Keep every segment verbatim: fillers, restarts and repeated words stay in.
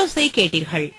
திரையோசை கேட்டீர்கள்.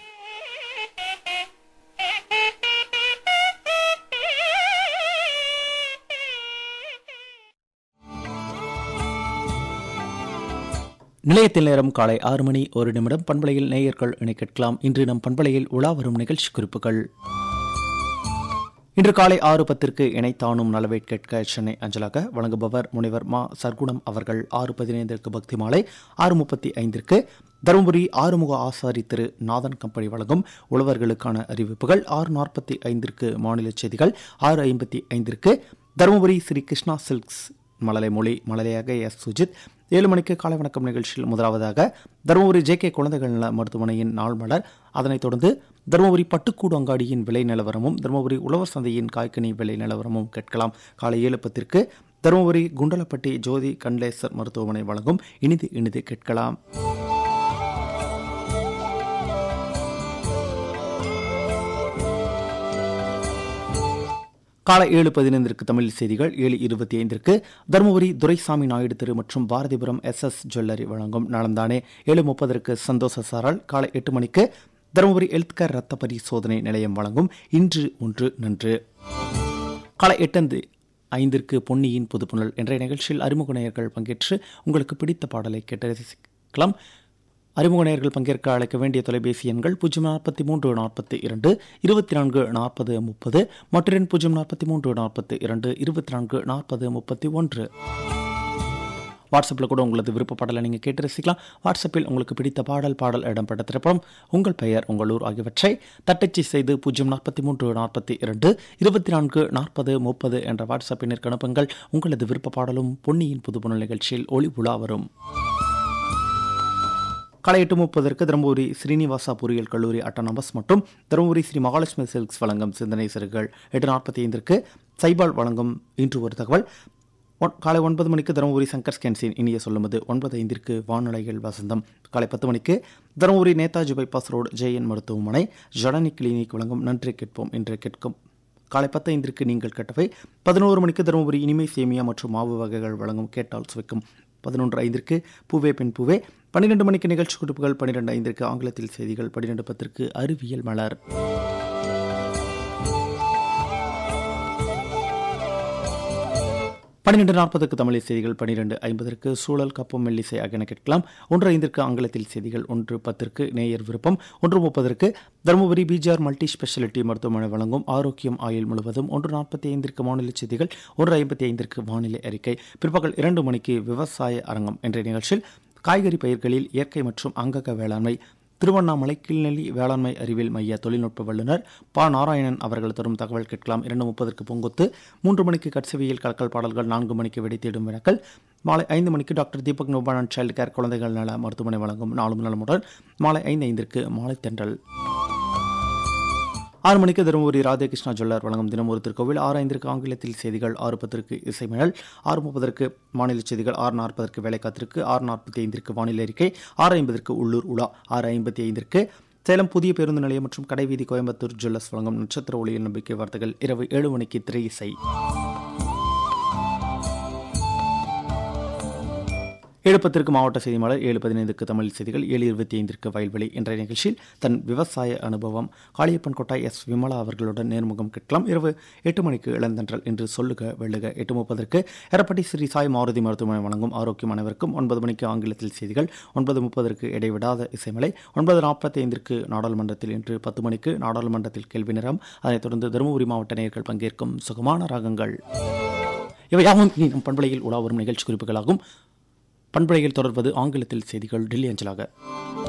நிலையத்தில் நேரம் காலை ஆறு மணி ஒரு நிமிடம். பண்பலையில் நேயர்கள் இணை கேட்கலாம். இன்று நம் பண்பலையில் உலா வரும் நிகழ்ச்சி குறிப்புகள். இன்று காலை ஆறு பத்திற்கு இணைத்தானும் நலவை கேட்க சென்னை அஞ்சலாக வழங்குபவர் முனைவர் மா சர்க்குணம் அவர்கள். ஆறு பதினைந்திற்கு பக்தி மாலை. ஆறு முப்பத்தி ஐந்திற்கு தருமபுரி ஆறுமுக ஆசாரி திரு நாதன் கம்பெனி வழங்கும் உழவர்களுக்கான அறிவிப்புகள். ஆறு நாற்பத்தி ஐந்திற்கு மாநில செய்திகள். ஆறு ஐம்பத்தி ஐந்திற்கு தருமபுரி ஸ்ரீ கிருஷ்ணா சில்க்ஸ் மழலை மொழி மழலையாக எஸ் சுஜித். ஏழு மணிக்கு காலை வணக்கம் நிகழ்ச்சியில் முதலாவதாக தருமபுரி ஜே கே குழந்தைகள் நல மருத்துவமனையின் நாள் மலர். அதனைத் தொடர்ந்து தருமபுரி பட்டுக்கூடு அங்காடியின் விலை நிலவரமும் தருமபுரி உழவர் சந்தையின் காய்கனி விலை நிலவரமும் கேட்கலாம். காலை ஏழு பத்திற்கு தருமபுரி குண்டலப்பட்டி ஜோதி கண்லேசர் மருத்துவமனை வழங்கும் இனிது இனிது கேட்கலாம். காலை ஏழு பதினைந்திற்கு தமிழ் செய்திகள். ஏழு இருபத்தி ஐந்திற்கு தருமபுரி துரைசாமி நாயுடு திரு மற்றும் பாரதிபுரம் எஸ் எஸ் ஜுவல்லரி வழங்கும் நலந்தானே. ஏழு முப்பதற்கு சந்தோஷ சாரால். காலை எட்டு மணிக்கு தருமபுரி ஹெல்த் கேர் ரத்த பரிசோதனை நிலையம் வழங்கும் இன்று ஒன்று நன்று. காலை எட்டு ஐந்திற்கு பொன்னியின் புதுப்புணல் என்ற நிகழ்ச்சியில் அறிமுக நேயர்கள் பங்கேற்று உங்களுக்கு பிடித்த பாடலை கேட்டு ரசிக்கலாம். அறிமுக நேயர்கள் பங்கேற்க அழைக்க வேண்டிய தொலைபேசி எண்கள் பூஜ்ஜியம் நாற்பத்தி மூன்று நாற்பத்தி இரண்டு இருபத்தி நான்கு நாற்பது முப்பது மற்றும் பூஜ்ஜியம் நாற்பத்தி மூன்று நாற்பத்தி இரண்டு இருபத்தி நான்கு நாற்பது முப்பத்தி ஒன்று. வாட்ஸ்அப்பில் கூட உங்களது விருப்ப பாடலை நீங்கள் கேட்டு ரசிக்கலாம். வாட்ஸ்அப்பில் உங்களுக்கு பிடித்த பாடல், பாடல் இடம்பெற்ற திரைப்படம், உங்கள் பெயர், உங்கள் ஊர் ஆகியவற்றை தட்டச்சு செய்து பூஜ்ஜியம் நாற்பத்தி மூன்று நாற்பத்தி இரண்டு இருபத்தி நான்கு நாற்பது முப்பது என்ற வாட்ஸ்அப் எண்ணிற்கு அனுப்புங்கள். உங்களது விருப்ப பாடலும் பொன்னியின் புதுப்புணல் நிகழ்ச்சியில் ஒளி உலா வரும். காலை எட்டு முப்பதற்கு தருமபுரி ஸ்ரீனிவாசா பொறியியல் கல்லூரி அட்டானமஸ் மற்றும் தருமபுரி ஸ்ரீ மகாலட்சுமி சில்க்ஸ் வழங்கும் சிந்தனை சிறுகள். எட்டு நாற்பத்தி ஐந்திற்கு சைபால் வழங்கும் இன்று ஒரு தகவல். காலை ஒன்பது மணிக்கு தருமபுரி சங்கர் ஸ்கேன்சின் இனிய சொல்லுவது. ஒன்பது ஐந்திற்கு வானொலிகள் வசந்தம். காலை பத்து மணிக்கு Dharmapuri Netaji bypass road JN மருத்துவமனை ஜடனி கிளினிக் வழங்கும் நன்றி கேட்போம் என்று கேட்கும். காலை பத்து ஐந்திற்கு நீங்கள் கேட்டவை. பதினோரு மணிக்கு தருமபுரி இனிமை சேமியா மற்றும் மாவு வகைகள் வழங்கும் கேட்டால் சுவைக்கும். பதினொன்று ஐந்திற்கு பூவே பெண் பூவே. பன்னிரண்டு மணிக்கு நிகழ்ச்சி குறிப்புகள். பன்னிரண்டு ஐந்திற்கு ஆங்கிலத்தில் செய்திகள். பன்னிரண்டு பத்திற்கு அறிவியல் மலர். பன்னிரண்டு நாற்பதுக்கு தமிழ் செய்திகள். பன்னிரண்டு ஐம்பதற்கு சூழல் கப்பம் மெல்லிசை ஆகியன கேட்கலாம். ஒன்று ஐந்திற்கு ஆங்கிலத்தில் செய்திகள். ஒன்று பத்திற்கு நேயர் விருப்பம். ஒன்று முப்பதற்கு தருமபுரி பிஜிஆர் மல்டி ஸ்பெஷாலிட்டி மருத்துவமனை வழங்கும் ஆரோக்கியம் ஆயுள் முழுவதும். ஒன்று நாற்பத்தி ஐந்திற்கு மாநில செய்திகள். ஒன்று ஐம்பத்தி ஐந்திற்கு வானிலை அறிக்கை. பிற்பகல் இரண்டு மணிக்கு விவசாய அரங்கம் என்ற நிகழ்ச்சியில் காய்கறி பயிர்களில் இயற்கை மற்றும் அங்கக வேளாண்மை திருவண்ணாமலை கீழ்நெல்லி வேளாண்மை அறிவியல் மைய தொழில்நுட்ப வல்லுநர் பா நாராயணன் அவர்கள் தரும் தகவல் கேட்கலாம். இரண்டு முப்பதற்கு பொங்குத்து. மூன்று மணிக்கு கட்சவியல் கலக்கல் பாடல்கள். நான்கு மணிக்கு வெடித்தேடும் வினக்கல். மாலை ஐந்து மணிக்கு doctor Deepak நோபான் and child care குழந்தைகள் நல மருத்துவமனை வழங்கும் நாளும் நலமுடன். மாலை ஐந்து ஐந்திற்கு மாலை தென்றல். ஆறு மணிக்கு தருமபுரி ராதேகிருஷ்ணா ஜுவல்லர் வழங்கும் தினம் ஒரு திருக்கோவில். ஆறு ஐந்திற்கு ஆங்கிலத்தில் செய்திகள். ஆறு பத்திற்கு இசைமிழல். ஆறு முப்பதற்கு மாநில செய்திகள். ஆறு நாற்பதற்கு வேலைக்காத்திற்கு. ஆறு நாற்பத்தி ஐந்திற்கு வானிலை அறிக்கை. ஆறு ஐம்பதற்கு உள்ளூர் உலா. ஆறு ஐம்பத்தி ஐந்திற்கு சேலம் புதிய பேருந்து நிலையம் மற்றும் கடைவீதி கோயம்புத்தூர் ஜுவல்லர்ஸ் வழங்கும் நட்சத்திர ஒளியில் நம்பிக்கை வார்த்தைகள். இரவு ஏழு மணிக்கு திரை இசை. ஏழு பத்திற்கு மாவட்ட செய்தி மலர். ஏழு பதினைந்துக்கு தமிழ் செய்திகள். ஏழு இருபத்தி ஐந்திற்கு வயல்வெளி என்ற நிகழ்ச்சியில் தன் விவசாய அனுபவம் காளியப்பன் கோட்டாய் எஸ் விமலா அவர்களுடன் நேர்முகம் கேட்கலாம். இரவு எட்டு மணிக்கு இளந்தன்றல் என்று சொல்லுக வெள்ளுக. எட்டு முப்பதற்கு எரப்பட்டி ஸ்ரீ சாய் மாருதி மருத்துவமனை வழங்கும் ஆரோக்கியம் அனைவருக்கும். ஒன்பது மணிக்கு ஆங்கிலத்தில் செய்திகள். ஒன்பது முப்பதற்கு இடைவிடாத இசைமலை. ஒன்பது நாற்பத்தி ஐந்திற்கு நாடாளுமன்றத்தில் இன்று. பத்து மணிக்கு நாடாளுமன்றத்தில் கேள்வி நேரம். அதனைத் தொடர்ந்து தருமபுரி மாவட்ட நேயர்கள் பங்கேற்கும் சுகமான ராகங்கள். இவை யாவும் நம் பண்பலையில் உலா வரும் நிகழ்ச்சி குறிப்புகளாகும். பண்பலையில் தொடர்வது ஆங்கிலத்தில் செய்திகள் டெல்லி அஞ்சலாக.